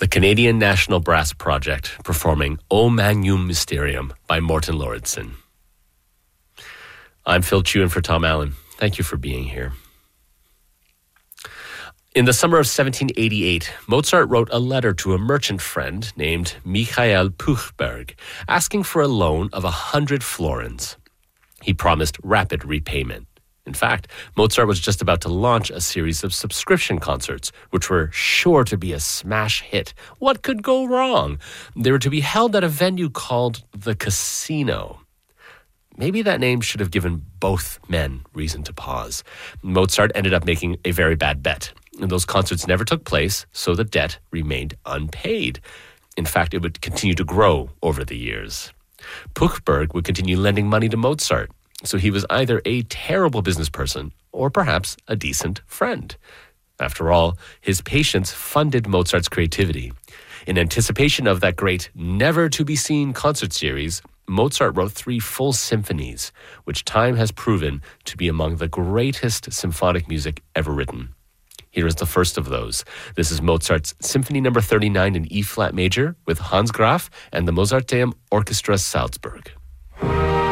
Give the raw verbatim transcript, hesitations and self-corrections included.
The Canadian National Brass Project performing O Magnum Mysterium by Morten Lauridsen. I'm Phil Chu in for Tom Allen. Thank you for being here. In the summer of seventeen eighty-eight, Mozart wrote a letter to a merchant friend named Michael Puchberg, asking for a loan of a hundred florins. He promised rapid repayment. In fact, Mozart was just about to launch a series of subscription concerts, which were sure to be a smash hit. What could go wrong? They were to be held at a venue called the Casino. Maybe that name should have given both men reason to pause. Mozart ended up making a very bad bet. And those concerts never took place, so the debt remained unpaid. In fact, it would continue to grow over the years. Puchberg would continue lending money to Mozart, so he was either a terrible business person or perhaps a decent friend. After all, his patience funded Mozart's creativity. In anticipation of that great never-to-be-seen concert series, Mozart wrote three full symphonies, which time has proven to be among the greatest symphonic music ever written. Here is the first of those. This is Mozart's Symphony Number thirty-nine in E-flat major with Hans Graf and the Mozarteum Orchestra Salzburg.